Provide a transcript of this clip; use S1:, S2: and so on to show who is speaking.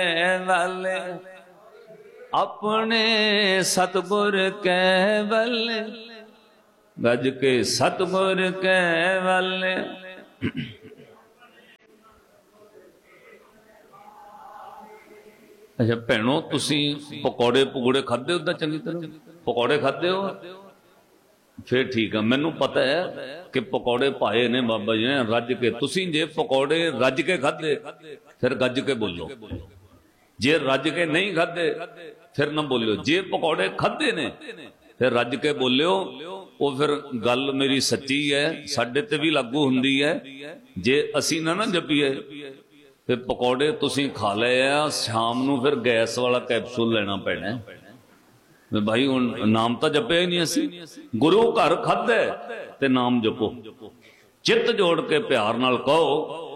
S1: ਵੱਲ ਆਪਣੇ ਸਤਿਗੁਰ ਕੈ ਵੱਲ ਗੱਜ ਕੇ ਸਤਿਗੁਰ ਕੈ ਵੱਲ। ਅੱਛਾ ਭੈਣੋ, ਤੁਸੀਂ ਪਕੌੜੇ ਪਕੌੜੇ ਖਾਦੇ ਉਦਾਂ ਚੰਗੀ ਤਰ੍ਹਾਂ? ਪਕੌੜੇ ਖਾਦੇ ਹੋ? ਫਿਰ ਠੀਕ ਆ। ਮੈਨੂੰ ਪਤਾ ਹੈ ਕਿ ਪਕੌੜੇ ਪਾਏ ਨੇ ਬਾਬਾ ਜੀ ਨੇ ਰੱਜ ਕੇ। ਤੁਸੀਂ ਜੇ ਪਕੌੜੇ ਰੱਜ ਕੇ ਖਾਦੇ ਫਿਰ ਗੱਜ ਕੇ ਬੋਲੋ, ਜੇ ਰੱਜ ਕੇ ਨਹੀਂ ਖਾਦੇ ਫਿਰ ਨਾ ਬੋਲਿਓ। ਜੇ ਪਕੌੜੇ ਖਾਦੇ ਨੇ ਫਿਰ ਰੱਜ ਕੇ ਬੋਲਿਓ। ਉਹ ਫਿਰ ਗੱਲ ਮੇਰੀ ਸੱਚੀ ਹੈ, ਸਾਡੇ ਤੇ ਵੀ ਲਾਗੂ ਹੁੰਦੀ ਹੈ। ਜੇ ਅਸੀਂ ਨਾ ਜਪੀਏ ਫਿਰ ਪਕੌੜੇ ਤੁਸੀਂ ਖਾ ਲਏ ਆ, ਸ਼ਾਮ ਨੂੰ ਫਿਰ ਗੈਸ ਵਾਲਾ ਕੈਪਸੂਲ ਲੈਣਾ ਪੈਣਾ। ਭਾਈ ਹੁਣ ਨਾਮ ਤਾਂ ਜਪਿਆ ਹੀ ਨਹੀਂ ਅਸੀਂ। ਗੁਰੂ ਘਰ ਖਾਧੇ ਤੇ ਨਾਮ ਜਪੋ। ਚਿੱਤ ਜੋੜ ਕੇ ਪਿਆਰ ਨਾਲ ਕਹੋ